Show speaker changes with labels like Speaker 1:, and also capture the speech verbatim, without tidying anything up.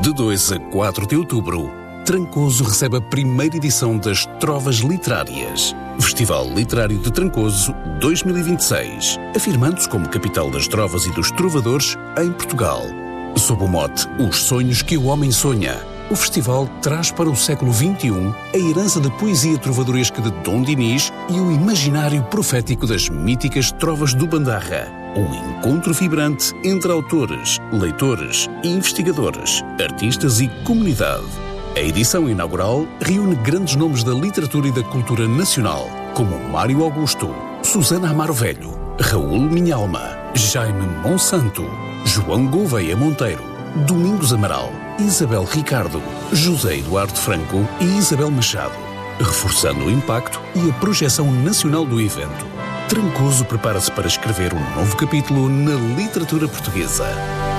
Speaker 1: De dois a quatro de outubro, Trancoso recebe a primeira edição das Trovas Literárias. Festival Literário de Trancoso dois mil e vinte e seis, afirmando-se como capital das trovas e dos trovadores em Portugal. Sob o mote Os Sonhos que o Homem Sonha, o festival traz para o século vinte e um a herança da poesia trovadoresca de Dom Dinis e o imaginário profético das míticas Trovas do Bandarra. Um encontro vibrante entre autores, leitores, investigadores, artistas e comunidade. A edição inaugural reúne grandes nomes da literatura e da cultura nacional, como Mário Augusto, Susana Amaro Velho, Raul Minhalma, Jaime Monsanto, João Gouveia Monteiro, Domingos Amaral, Isabel Ricardo, José Eduardo Franco e Isabel Machado, reforçando o impacto e a projeção nacional do evento. Trancoso prepara-se para escrever um novo capítulo na literatura portuguesa.